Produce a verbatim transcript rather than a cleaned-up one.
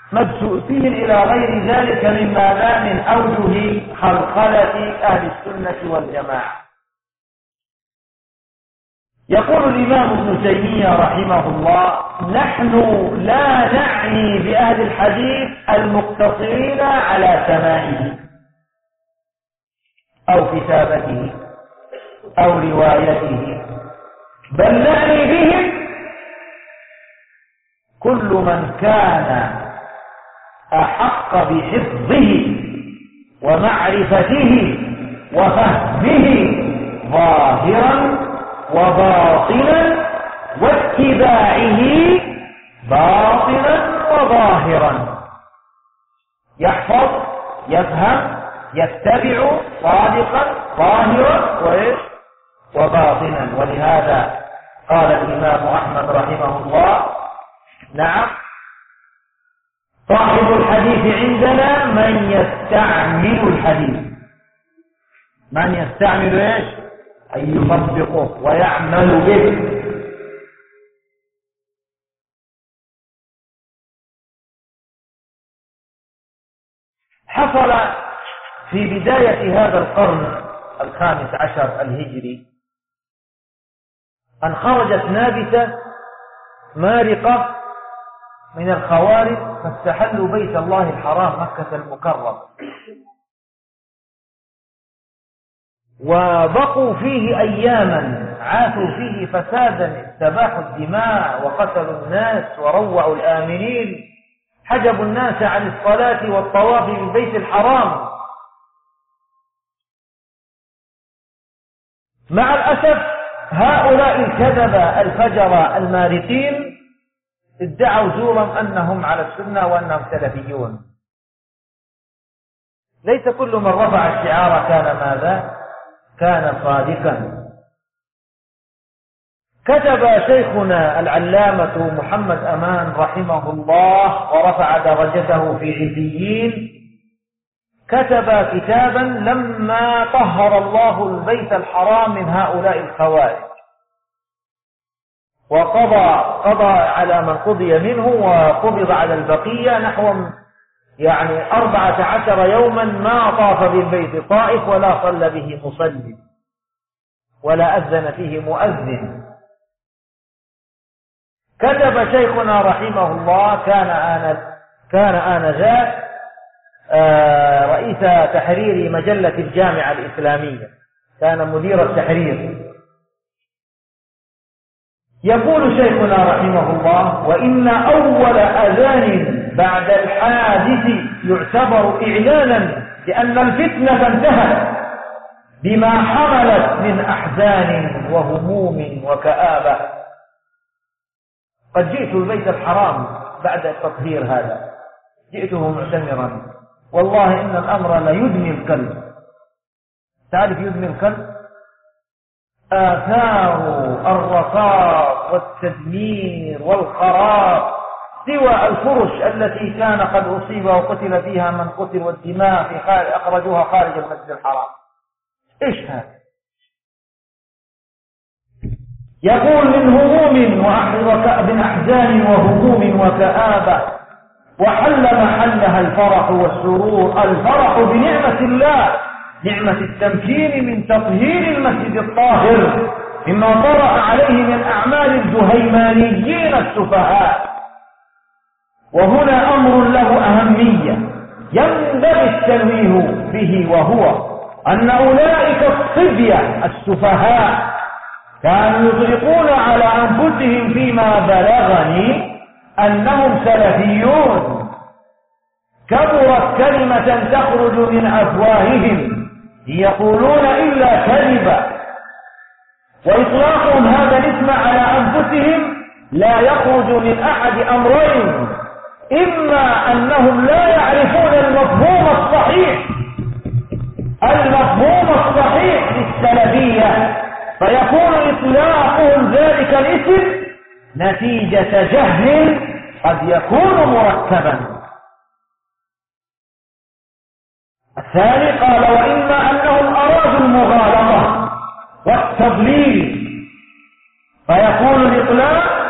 مبسوطين إلى غير ذلك مما لا من أوجه خلخلة أهل السنة والجماعة. يقول الإمام ابن تيمية رحمه الله: نحن لا نعني بأهل الحديث المقتصرين على سماعه أو كتابته أو روايته، بل نعني بهم كل من كان أحق بحفظه ومعرفته وفهمه ظاهرا وباطنا واتباعه باطنا وظاهرا. يحفظ، يفهم، يتبع صادقا ظاهرا وإيش وباطنا. ولهذا قال الإمام أحمد رحمه الله: نعم، صاحب الحديث عندنا من يستعمل الحديث. من يستعمل ايش؟ أن يطبقه ويعمل به. حصل في بداية هذا القرن الخامس عشر الهجري أن خرجت نابتة مارقة من الخوارج فاستحلوا بيت الله الحرام مكة المكرم، وبقوا فيه أياما عاثوا فيه فسادا، استباحوا الدماء وقتلوا الناس وروعوا الآمنين، حجبوا الناس عن الصلاة والطواف بالبيت الحرام. مع الأسف هؤلاء الكذبة الفجرة المارقين ادعوا زورا أنهم على السنة وأنهم سلفيون. ليس كل من رفع الشعار كان ماذا؟ كان صادقا. كتب شيخنا العلامة محمد أمان رحمه الله ورفع درجته في عليين، كتب كتابا لما طهر الله البيت الحرام من هؤلاء الخوارج، وقضى قضى على من قضي منه وقبض على البقية نحو يعني أربعة عشر يوما ما طاف بالبيت طائف ولا صلى به مصلي ولا أذن فيه مؤذن. كتب شيخنا رحمه الله، كان آن كان آنذاك رئيس تحرير مجلة الجامعة الإسلامية، كان مدير التحرير. يقول شيخنا رحمه الله: وإن أول أذان بعد الحادث يعتبر إعلانا بأن الفتنة انتهت بما حملت من أحزان وهموم وكآبة. قد جئت البيت الحرام بعد التطهير هذا، جئته معتمرا، والله إن الأمر لا يدمي القلب. تعرف يدمي القلب؟ آثار الرصاص والتدمير والخراب، سوى الفرش التي كان قد أصيب وقتل فيها من قتل، والدماء في خارج أخرجوها خارج المسجد الحرام. إيش هذا؟ يقول: من هموم من أحزان وهموم وكآبة، وحل محلها الفرح والسرور. الفرح بنعمة الله، نعمة التمكين من تطهير المسجد الطاهر مما طرأ عليه من أعمال الجهيمانيين السفهاء. وهنا أمر له أهمية ينبغي التنويه به، وهو أن أولئك الصبية السفهاء كانوا يطلقون على أنفسهم فيما بلغني أنهم سلفيون. كبرت كلمة تخرج من أفواههم يقولون إلا كذبا، وإطلاقهم هذا الاسم على أنفسهم لا يخرج من أحد أمرين: إما أنهم لا يعرفون المفهوم الصحيح المفهوم الصحيح للسلفية، فيكون إطلاقهم ذلك الاسم نتيجة جهل قد يكون مركبا. الثاني قال: وإما أنهم أرادوا المغالطة والتضليل، فيكون الإطلاق